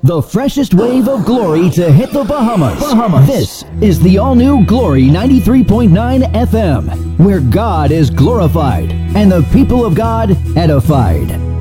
The freshest wave of glory to hit the Bahamas. This is the all-new Glory 93.9 FM, where God is glorified and the people of God edified.